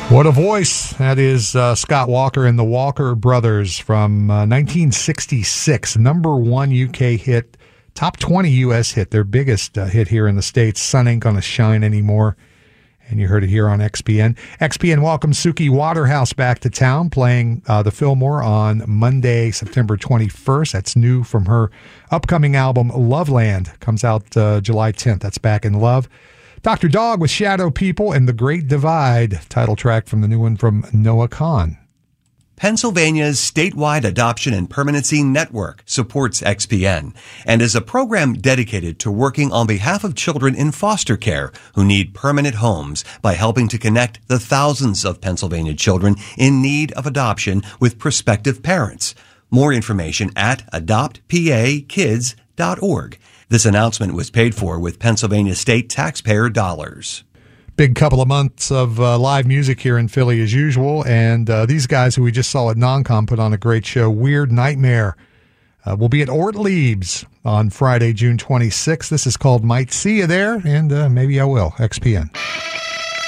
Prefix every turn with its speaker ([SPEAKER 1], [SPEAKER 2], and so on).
[SPEAKER 1] What a voice. That is Scott Walker and the Walker Brothers from 1966. Number one UK hit, top 20 U.S. hit, their biggest hit here in the States. Sun Ain't Gonna Shine Anymore. And you heard it here on XPN. XPN welcomes Suki Waterhouse back to town, playing the Fillmore on Monday, September 21st. That's new from her upcoming album, Loveland. Comes out July 10th. That's Back in Love. Dr. Dog with Shadow People and The Great Divide, title track from the new one from Noah Kahan.
[SPEAKER 2] Pennsylvania's statewide adoption and permanency network supports XPN and is a program dedicated to working on behalf of children in foster care who need permanent homes by helping to connect the thousands of Pennsylvania children in need of adoption with prospective parents. More information at adoptpakids.org. This announcement was paid for with Pennsylvania state taxpayer dollars.
[SPEAKER 1] Big couple of months of live music here in Philly as usual, and these guys who we just saw at Non-Com put on a great show. Weird Nightmare will be at Ortlieb's on Friday, June 26th. This is called Might See You There, and maybe I will. XPN.